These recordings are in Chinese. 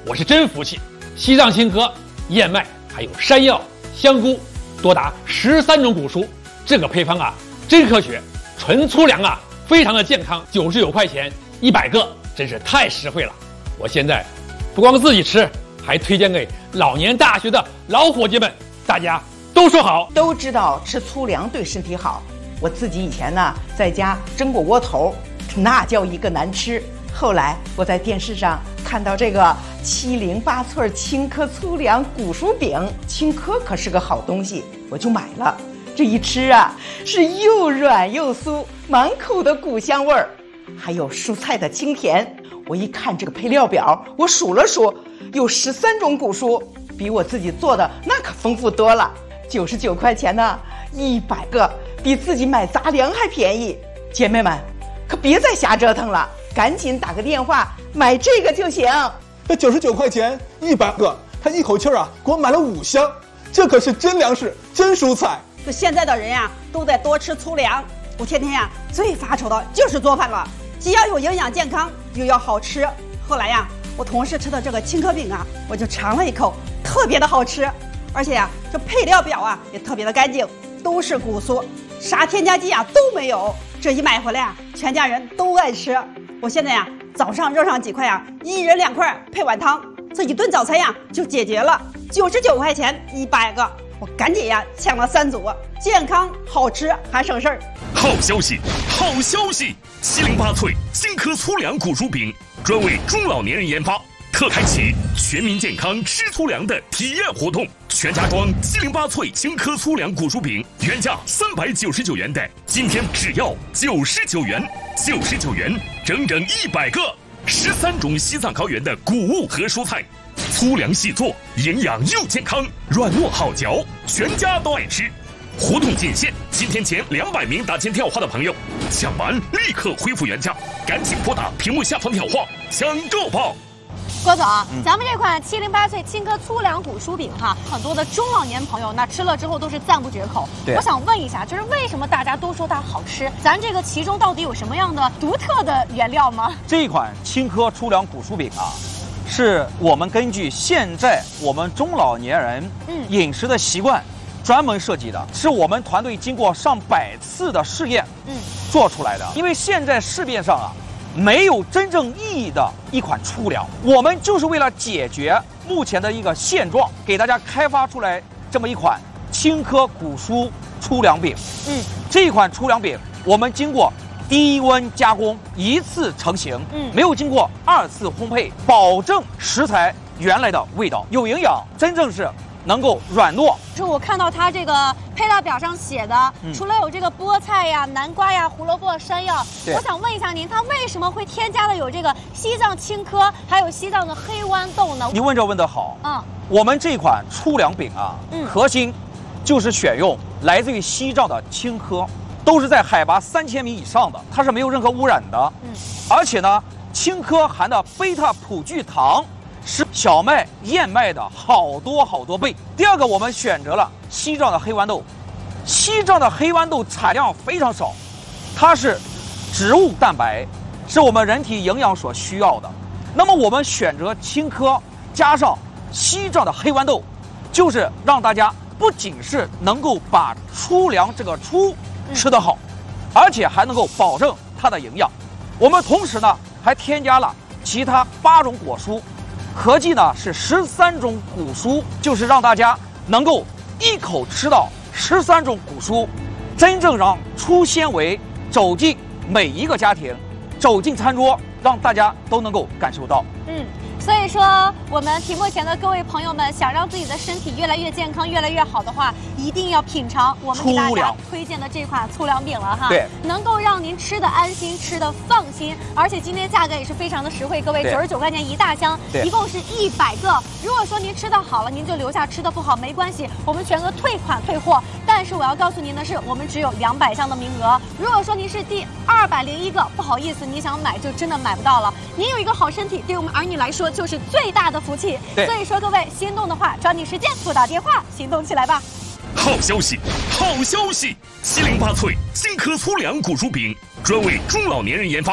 我是真服气。西藏青稞、燕麦还有山药、香菇，多达13种果蔬，这个配方啊真科学，纯粗粮啊，非常的健康，99块钱100个，真是太实惠了。我现在不光自己吃，还推荐给老年大学的老伙计们，大家都说好。 都知道吃粗粮对身体好，我自己以前呢在家蒸过窝头，那叫一个难吃。后来我在电视上看到这个708寸青稞粗粮谷薯饼，青稞可是个好东西，我就买了。这一吃啊，是又软又酥，满口的谷香味儿，还有蔬菜的清甜。我一看这个配料表，我数了数，有13种谷蔬，比我自己做的那可丰富多了。99块钱呢，100个，比自己买杂粮还便宜。姐妹们，可别再瞎折腾了，赶紧打个电话买这个就行。 这99块钱100个，他一口气啊给我买了5箱，这可是真粮食，真蔬菜。 这现在的人呀，都在多吃粗粮。我天天呀最发愁的就是做饭了，既要有营养健康，又要好吃。后来呀，我同事吃的这个青稞饼啊，我就尝了一口，特别的好吃。而且呀，这配料表啊也特别的干净，都是谷蔬，啥添加剂啊都没有。这一买回来啊，全家人都爱吃。我现在呀，早上热上几块呀，1人2块配碗汤，这一顿早餐呀就解决了。99块钱100个，我赶紧呀抢了3组，健康好吃还省事儿。 好消息，好消息！708寸青稞粗粮谷薯饼专为中老年人研发，特开启全民健康吃粗粮的体验活动。全家装708寸青稞粗粮谷薯饼，原价399元的，今天只要99元，99元整整100个，13种西藏高原的谷物和蔬菜，粗粮细做，营养又健康，软糯好嚼，全家都爱吃。活动仅限今天前200名打进电话的朋友，抢完立刻恢复原价，赶紧拨打屏幕下方电话抢购报。 郭总，咱们这款708寸青稞粗粮谷薯饼哈，很多的中老年朋友那吃了之后都是赞不绝口。我想问一下，就是为什么大家都说它好吃？咱这个其中到底有什么样的独特的原料吗？ 这一款青稞粗粮谷薯饼啊，是我们根据现在我们中老年人饮食的习惯专门设计的，是我们团队经过上百次的试验做出来的。因为现在市面上啊，没有真正意义的一款粗粮，我们就是为了解决目前的一个现状，给大家开发出来这么一款青稞谷蔬粗粮饼。这一款粗粮饼我们经过低温加工，1次成型，没有经过2次烘焙，保证食材原来的味道，有营养，真正是能够软糯。 是我看到它这个配料表上写的，除了有这个菠菜呀、南瓜呀、胡萝卜、山药，我想问一下您，它为什么会添加的有这个西藏青稞，还有西藏的黑豌豆呢？ 你问这问得好。我们这款粗粮饼啊，核心就是选用来自于西藏的青稞，都是在海拔3000米以上的，它是没有任何污染的。而且呢，青稞含的贝塔葡聚糖是小麦、燕麦的好多倍。第二个，我们选择了西藏的黑豌豆。西藏的黑豌豆产量非常少，它是植物蛋白，是我们人体营养所需要的。那么我们选择青稞加上西藏的黑豌豆，就是让大家不仅是能够把粗粮这个粗吃得好，而且还能够保证它的营养。我们同时呢还添加了其他8种果蔬，合计呢是13种谷蔬，就是让大家能够一口吃到13种谷蔬，真正让粗纤维走进每一个家庭，走进餐桌，让大家都能够感受到。 所以说，我们屏幕前的各位朋友们，想让自己的身体越来越健康、越来越好的话，一定要品尝我们给大家推荐的这款粗粮饼了哈。 对， 能够让您吃的安心、吃的放心，而且今天价格也是非常的实惠，各位99块钱一大箱，一共是100个。如果说您吃的好了，您就留下；吃的不好没关系，我们全额退款退货。但是我要告诉您的是，我们只有200箱的名额。如果说您是第201个，不好意思，你想买就真的买不到了。您有一个好身体，对我们儿女来说就是最大的福气。所以说，各位心动的话，抓紧时间拨打电话，行动起来吧。 好消息，好消息！708寸青稞粗粮谷薯饼专为中老年人研发，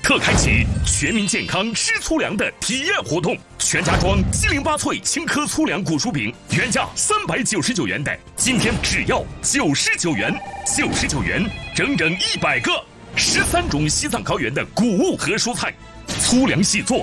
特开启全民健康吃粗粮的体验活动，全家装708脆青稞粗粮古薯饼，原价399元的，今天只要99元，99元，整整100个，13种西藏高原的谷物和蔬菜，粗粮细做，